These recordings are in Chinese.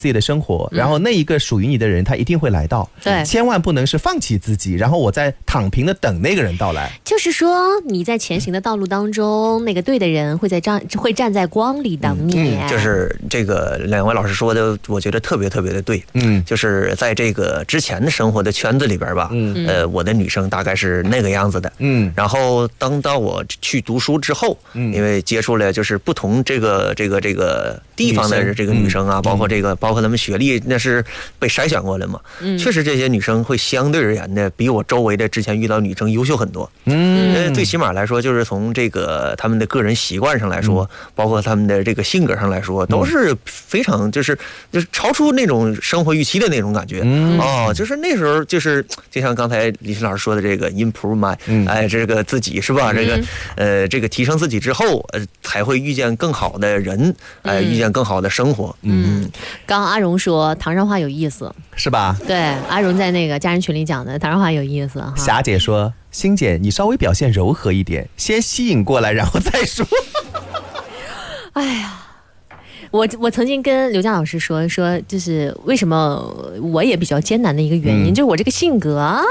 自己的生活，然后那一个属于你的人他一定会来到， 对， 千万不能是放弃自己，然后我在躺平的等那个人到来。 就是说你在前行的道路当中，那个对的人会站在光里等你。 就是这个两位老师说的，我觉得特别特别的对。就是在这个之前的生活的圈子里边吧，我的女生大概是那个样子的。然后等到我去读书之后，因为接触了就是不同这个地方的这个女生啊，包括他们学历那是被筛选过了嘛。确实这些女生会相对而言的比我周围的之前遇到女生优秀很多。最起码来说，就是从这个他们的个人习惯上来说，包括他们的这个性格上来说，都是非常就是超出那种生活预期的那种感觉。就是那时候就是就像刚才李欣老师说的这个 improve my，这个自己是吧？这个提升自己之后，才会遇见更好的人，遇见更好的生活。 刚刚阿荣说唐山话有意思， 是吧？ 对，阿荣在那个家人群里讲的唐山话有意思哈。 霞姐说，欣姐你稍微表现柔和一点，先吸引过来然后再说。 哎呀，我曾经跟刘佳老师说，就是为什么我也比较艰难的一个原因，就是我这个性格啊，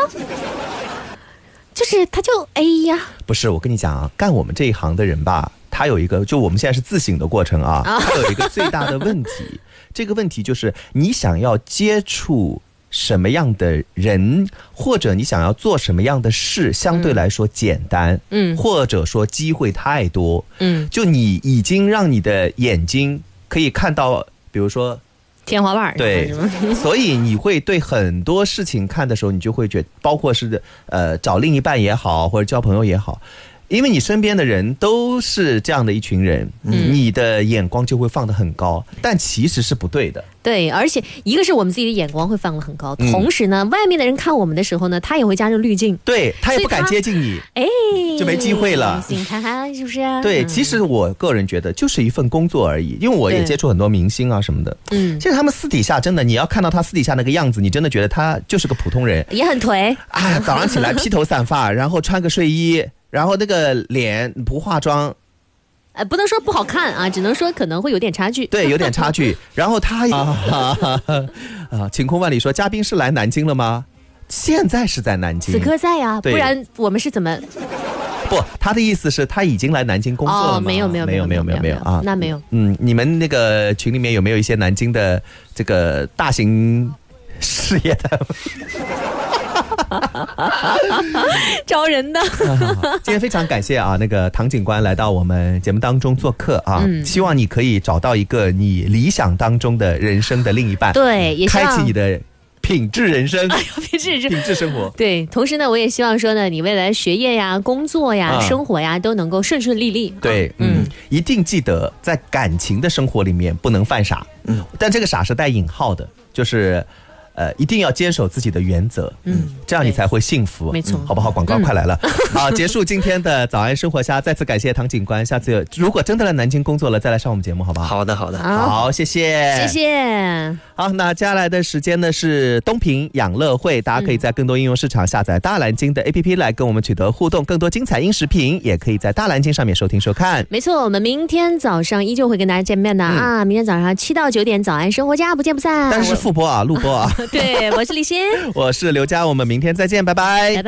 就是他就不是，我跟你讲啊，干我们这一行的人吧，他有一个，就我们现在是自省的过程啊，他有一个最大的问题，这个问题就是你想要接触什么样的人，或者你想要做什么样的事，相对来说简单，或者说机会太多，就你已经让你的眼睛可以看到，比如说天花板， 对，所以你会对很多事情看的时候，你就会觉得，包括是找另一半也好，或者交朋友也好，因为你身边的人都是这样的一群人，你的眼光就会放得很高，但其实是不对的。 对，而且一个是我们自己的眼光会放得很高，同时呢，外面的人看我们的时候呢，他也会加入滤镜， 对，他也不敢接近你，就没机会了。 你看是不是？ 对，其实我个人觉得就是一份工作而已，因为我也接触很多明星啊什么的，其实他们私底下真的，你要看到他私底下那个样子，你真的觉得他就是个普通人， 也很颓。 早上起来披头散发，然后穿个睡衣，然后那个脸不化妆。 不能说不好看啊，只能说可能会有点差距。 对，有点差距。然后他晴空万里说，嘉宾是来南京了吗？现在是在南京， 此刻在啊，不然我们是怎么？ 不，他的意思是他已经来南京工作了吗？ 没有啊，那没有。 你们那个群里面有没有一些南京的这个大型事业的？ 招人的。 今天非常感谢啊，那个唐警官来到我们节目当中做客啊，希望你可以找到一个你理想当中的人生的另一半， 对，也开启你的品质人生， 品质生活。 对，同时呢，我也希望说呢，你未来学业呀、工作呀、生活呀都能够顺顺利利。 对，一定记得在感情的生活里面不能犯傻，但这个傻是带引号的，就是一定要坚守自己的原则，这样你才会幸福， 没错， 好不好？广告快来了，好，结束今天的早安生活虾，再次感谢唐警官，下次如果真的来南京工作了，再来上我们节目，好不好？ 好的， 好，谢谢， 谢谢。 好，那接下来的时间呢是东平养乐会，大家可以在更多应用市场下载大蓝鲸的 APP 来跟我们取得互动，更多精彩音视频也可以在大蓝鲸上面收听收看。 没错，我们明天早上依旧会跟大家见面的啊，明天早上7到9点，早安生活家不见不散。 但是复播啊，录播啊。 对，我是李欣， 我是刘佳，我们明天再见，拜拜。